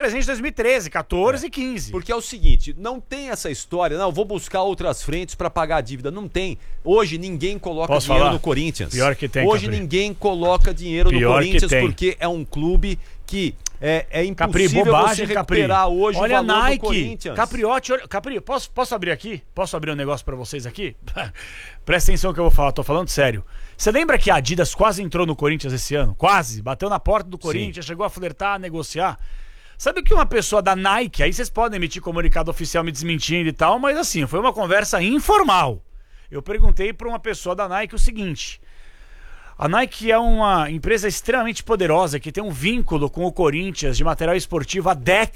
presente em 2013, 14 e 15. Porque é o seguinte, não tem essa história, não, vou buscar outras frentes pra pagar a dívida. Não tem. Hoje ninguém coloca dinheiro no Corinthians. Pior que tem, Hoje Capri. ninguém coloca dinheiro no Corinthians tem. porque é um clube que é impossível Capri, bobagem, você recuperar Capri. hoje Olha o valor a Nike, do Corinthians. Capriotti, Capri, posso abrir aqui? Posso abrir um negócio pra vocês aqui? Presta atenção no que eu vou falar, tô falando sério. Você lembra que a Adidas quase entrou no Corinthians esse ano? Quase, bateu na porta do Corinthians, chegou a flertar, a negociar. Sabe que uma pessoa da Nike, aí vocês podem emitir comunicado oficial me desmentindo e tal, mas assim, foi uma conversa informal. Eu perguntei pra uma pessoa da Nike o seguinte: a Nike é uma empresa extremamente poderosa que tem um vínculo com o Corinthians de material esportivo há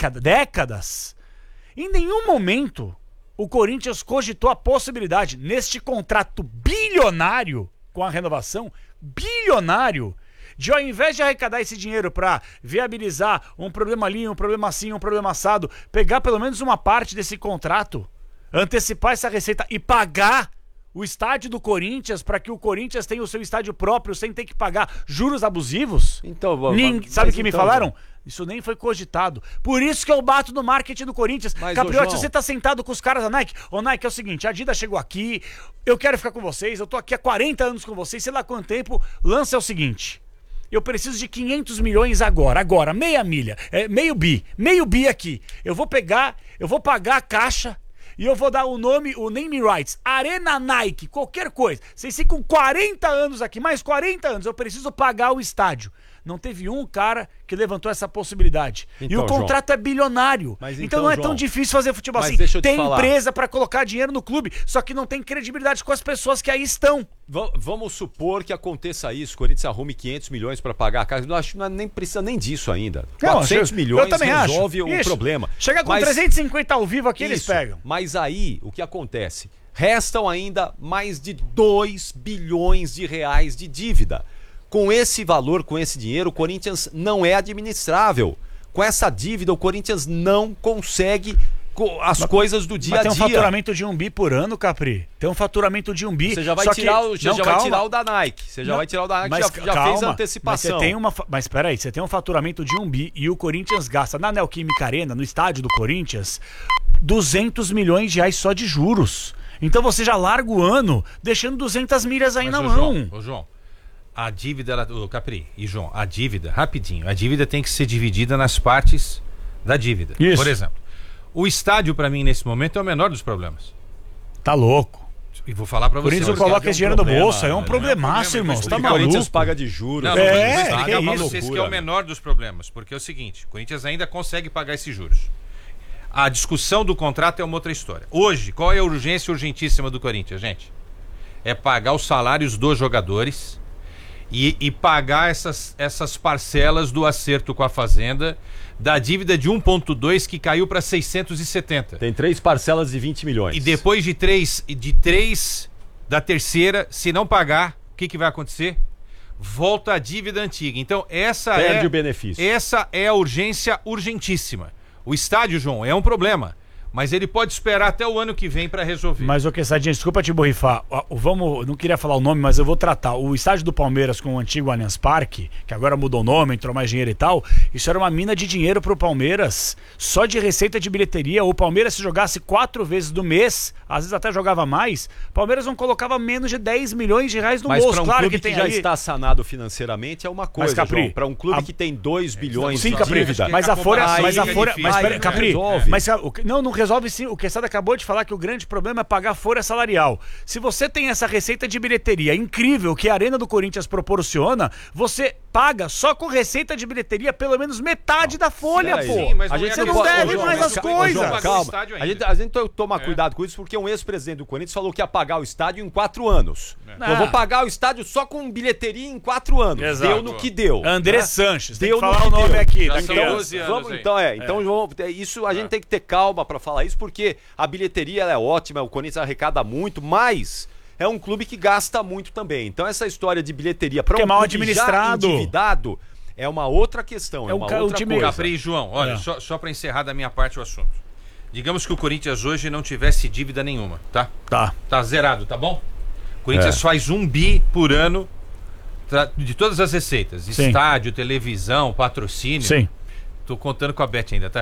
décadas. Em nenhum momento o Corinthians cogitou a possibilidade, neste contrato bilionário com a renovação, bilionário, de ao invés de arrecadar esse dinheiro para viabilizar um problema ali, um problema assim, um problema assado, pegar pelo menos uma parte desse contrato, antecipar essa receita e pagar o estádio do Corinthians para que o Corinthians tenha o seu estádio próprio sem ter que pagar juros abusivos? Então, sabe o que me falaram? Isso nem foi cogitado. Por isso que eu bato no marketing do Corinthians. Capriotti, você tá sentado com os caras da Nike. Ô Nike, é o seguinte, a Adidas chegou aqui, eu quero ficar com vocês, eu tô aqui há 40 anos com vocês, sei lá quanto tempo. Lance é o seguinte: eu preciso de 500 milhões agora, meia milha, meio bi aqui. Eu vou pagar a caixa e eu vou dar o nome, o name rights, Arena Nike, qualquer coisa. Vocês ficam 40 anos aqui, mais 40 anos, eu preciso pagar o estádio. Não teve um cara que levantou essa possibilidade. Então, e o contrato é bilionário. Então não é tão difícil fazer futebol assim. Tem empresa pra colocar dinheiro no clube, só que não tem credibilidade com as pessoas que aí estão. Vamos supor que aconteça isso, o Corinthians arrume 500 milhões pra pagar a casa. Eu acho que não nem precisa nem disso ainda. 400 milhões resolve o problema. Chega com 350 ao vivo aqui, eles pegam. Mas aí, o que acontece? Restam ainda mais de 2 bilhões de reais de dívida. Com esse valor, com esse dinheiro, o Corinthians não é administrável. Com essa dívida, o Corinthians não consegue as coisas do dia a dia. Tem um faturamento de 1 bi por ano, Capri. Tem um faturamento de 1 bi. Você já vai tirar o da Nike. Você já vai tirar o da Nike, já fez a antecipação. Mas peraí, você tem um faturamento de 1 bi e o Corinthians gasta na Neoquímica Arena, no estádio do Corinthians, 200 milhões de reais só de juros. Então você já larga o ano deixando 200 milhas aí na mão. João, a dívida, o Capri e João, a dívida, rapidinho, a dívida tem que ser dividida nas partes da dívida. Isso. Por exemplo, o estádio pra mim nesse momento é o menor dos problemas. Tá louco. E vou falar pra você. Por isso eu coloco esse dinheiro no bolso, é um problemaço, irmão. Você tá maluco? O Corinthians paga de juros. Não, vocês que é o menor dos problemas, porque é o seguinte, o Corinthians ainda consegue pagar esses juros. A discussão do contrato é uma outra história. Hoje, qual é a urgência urgentíssima do Corinthians, gente? É pagar os salários dos jogadores e pagar essas parcelas do acerto com a Fazenda, da dívida de 1,2 que caiu para 670. Tem 3 parcelas de 20 milhões. E depois de três da terceira, se não pagar, o que vai acontecer? Volta a dívida antiga. Então perde o benefício. Essa é a urgência urgentíssima. O estádio, João, é um problema. Mas ele pode esperar até o ano que vem para resolver. Mas, Quessadinha, desculpa te borrifar. Não queria falar o nome, mas eu vou tratar. O estádio do Palmeiras com o antigo Allianz Parque, que agora mudou o nome, entrou mais dinheiro e tal, isso era uma mina de dinheiro pro Palmeiras, só de receita de bilheteria. O Palmeiras, se jogasse 4 vezes do mês, às vezes até jogava mais, o Palmeiras não colocava menos de 10 milhões de reais no bolso. Mas para um clube que já está sanado financeiramente é uma coisa, mas, Capri, para um clube que tem 2 bilhões de dívida. Mas a Folha... Capri, não resolve sim. O Quesada acabou de falar que o grande problema é pagar folha salarial. Se você tem essa receita de bilheteria incrível que a Arena do Corinthians proporciona, você paga só com receita de bilheteria pelo menos metade da folha, pô. Sim, a gente não deve mais as coisas. Calma. A gente tem que tomar cuidado com isso, porque um ex-presidente do Corinthians falou que ia pagar o estádio em 4 anos. Eu vou pagar o estádio só com bilheteria em 4 anos. Exato. Deu no que deu. André Sanches. Deu tem que falar o nome aqui. Então, isso a gente tem que ter calma pra falar isso, porque a bilheteria ela é ótima, o Corinthians arrecada muito, mas é um clube que gasta muito também. Então essa história de bilheteria para um mal clube administrado, já endividado é uma outra questão, é uma outra coisa. Capri e João, olha, só para encerrar da minha parte o assunto. Digamos que o Corinthians hoje não tivesse dívida nenhuma, tá? Tá zerado, tá bom? O Corinthians faz 1 bi por ano de todas as receitas. Sim. Estádio, televisão, patrocínio. Sim. Tô contando com a Beth ainda, tá?